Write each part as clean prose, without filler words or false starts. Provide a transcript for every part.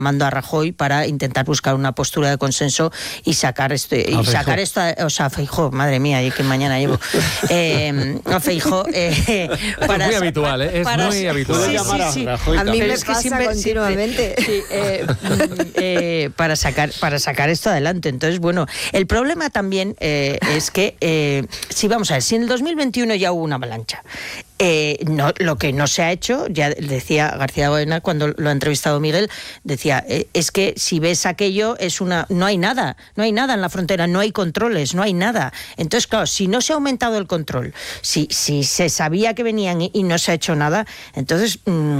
mando a Rajoy para intentar buscar una postura de consenso y sacar esto, o sea, Feijóo, madre mía, y que mañana llevo Feijóo para, es muy habitual, es muy habitual. Sí. A mí me pasa continuamente. Para sacar esto adelante. Entonces, bueno, el problema también es que si vamos a ver, si en el 2021 ya hubo una avalancha, lo que no se ha hecho, ya decía García Boena cuando lo ha entrevistado Miguel, decía, es que si ves aquello, no hay nada en la frontera, no hay controles, no hay nada. Entonces, claro, si no se ha aumentado el control, si se sabía que venían y no se ha hecho nada, entonces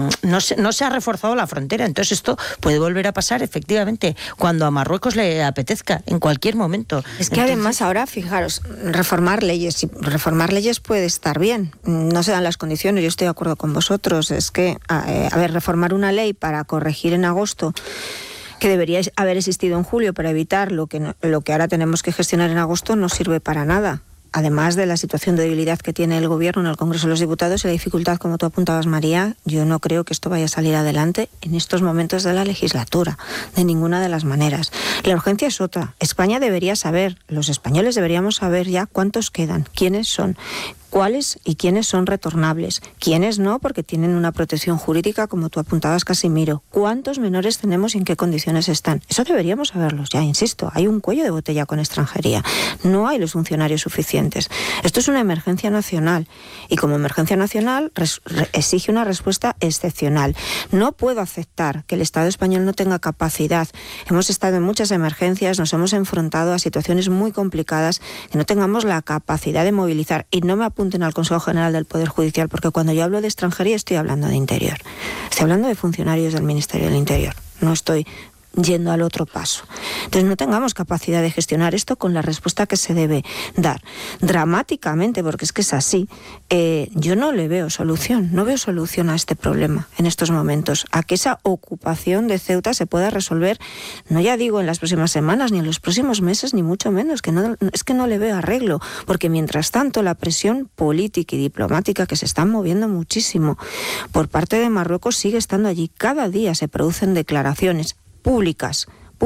no se ha reforzado la frontera. Entonces esto puede volver a pasar, efectivamente, cuando a Marruecos le apetezca, en cualquier momento. Es que además ahora, fijaros, reformar leyes puede estar bien, no se dan las condiciones, yo estoy de acuerdo con vosotros, es que, reformar una ley para corregir en agosto, que debería haber existido en julio para evitar lo que ahora tenemos que gestionar en agosto, no sirve para nada. Además de la situación de debilidad que tiene el Gobierno en el Congreso de los Diputados y la dificultad, como tú apuntabas, María, yo no creo que esto vaya a salir adelante en estos momentos de la legislatura, de ninguna de las maneras. La urgencia es otra. España debería saber, los españoles deberíamos saber ya cuántos quedan, quiénes son, cuáles y quiénes son retornables, quiénes no, porque tienen una protección jurídica, como tú apuntabas, Casimiro. ¿Cuántos menores tenemos y en qué condiciones están? Eso deberíamos saberlos, ya insisto. Hay un cuello de botella con extranjería. No hay los funcionarios suficientes. Esto es una emergencia nacional y como emergencia nacional exige una respuesta excepcional. No puedo aceptar que el Estado español no tenga capacidad. Hemos estado en muchas emergencias, nos hemos enfrentado a situaciones muy complicadas, que no tengamos la capacidad de movilizar. Y no me apunten al Consejo General del Poder Judicial, porque cuando yo hablo de extranjería estoy hablando de interior. Estoy hablando de funcionarios del Ministerio del Interior. No estoy yendo al otro paso. Entonces no tengamos capacidad de gestionar esto con la respuesta que se debe dar. Dramáticamente, porque es que es así, yo no le veo solución, no veo solución a este problema en estos momentos, a que esa ocupación de Ceuta se pueda resolver, no ya digo en las próximas semanas, ni en los próximos meses, ni mucho menos, es que no le veo arreglo, porque mientras tanto la presión política y diplomática, que se están moviendo muchísimo por parte de Marruecos, sigue estando allí. Cada día se producen declaraciones públicas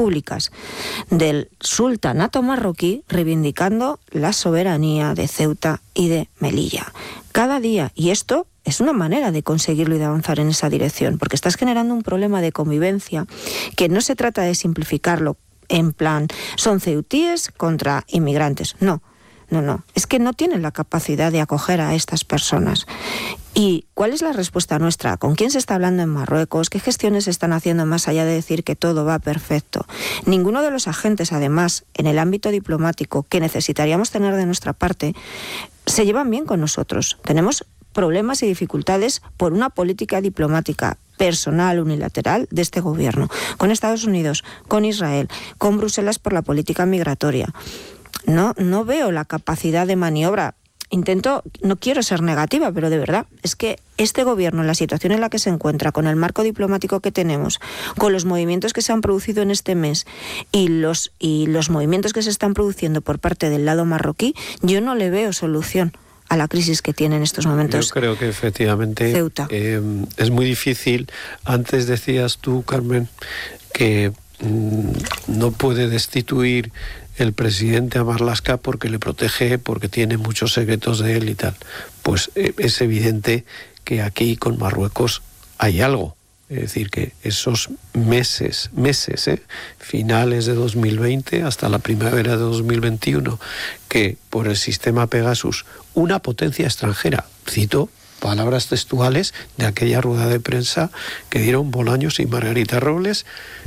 del sultanato marroquí reivindicando la soberanía de Ceuta y de Melilla. Cada día, y esto es una manera de conseguirlo y de avanzar en esa dirección, porque estás generando un problema de convivencia que no se trata de simplificarlo en plan, son ceutíes contra inmigrantes. No. Es que no tienen la capacidad de acoger a estas personas. ¿Y cuál es la respuesta nuestra? ¿Con quién se está hablando en Marruecos? ¿Qué gestiones se están haciendo más allá de decir que todo va perfecto? Ninguno de los agentes, además, en el ámbito diplomático que necesitaríamos tener de nuestra parte, se llevan bien con nosotros. Tenemos problemas y dificultades por una política diplomática personal, unilateral de este gobierno, con Estados Unidos, con Israel, con Bruselas por la política migratoria. No veo la capacidad de maniobra. No quiero ser negativa, pero de verdad, es que este gobierno, en la situación en la que se encuentra, con el marco diplomático que tenemos, con los movimientos que se han producido en este mes y los movimientos que se están produciendo por parte del lado marroquí, yo no le veo solución a la crisis que tiene en estos momentos. Yo creo que efectivamente Ceuta. Es muy difícil. Antes decías tú, Carmen, que no puede destituir el presidente a Marlaska porque le protege, porque tiene muchos secretos de él y tal. Pues es evidente que aquí con Marruecos hay algo. Es decir, que esos meses, finales de 2020 hasta la primavera de 2021, que por el sistema Pegasus, una potencia extranjera, cito palabras textuales de aquella rueda de prensa que dieron Bolaños y Margarita Robles,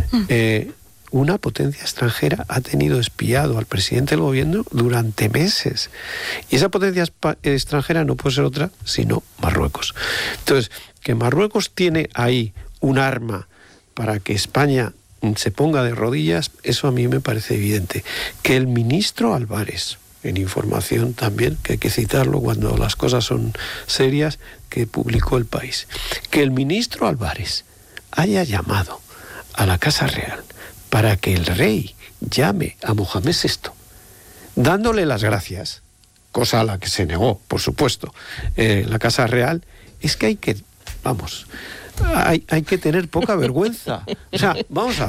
una potencia extranjera ha tenido espiado al presidente del gobierno durante meses. Y esa potencia extranjera no puede ser otra sino Marruecos. Entonces, que Marruecos tiene ahí un arma para que España se ponga de rodillas, eso a mí me parece evidente. Que el ministro Álvarez, en información también, que hay que citarlo cuando las cosas son serias, que publicó El País, que el ministro Álvarez haya llamado a la Casa Real para que el rey llame a Mohamed VI, dándole las gracias, cosa a la que se negó, por supuesto, la Casa Real, es que hay que, hay que tener poca vergüenza. O sea, vamos a